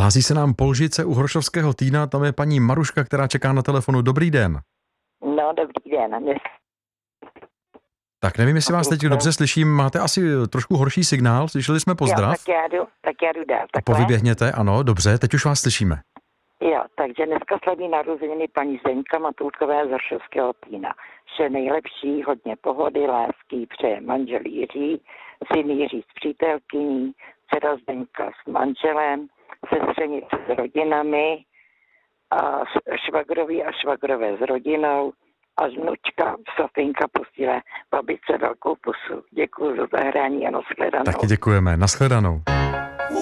Hlásí se nám Polžice u Hrošovského Týna, tam je paní Maruška, která čeká na telefonu. Dobrý den. No, dobrý den. Tak nevím, jestli vás teď dobře slyším, máte asi trošku horší signál, slyšeli jsme pozdrav? Jo, tak já jdu dál. Povyběhněte, ano, dobře, teď už vás slyšíme. Jo, takže dneska slaví narozeniny paní Zdeňka Matulkové z Hrošovského Týna. Vše nejlepší, hodně pohody, lásky, přeje manžel Jiří, syn Jiří s přítelkyní, dcera Zdeňka s manželem, sestřenice s rodinami, a švagrovi a švagrové s rodinou a vnučka Sofinka posílá babičce velkou pusu. Děkuji za zahrání a nashledanou. Taky děkujeme, nashledanou.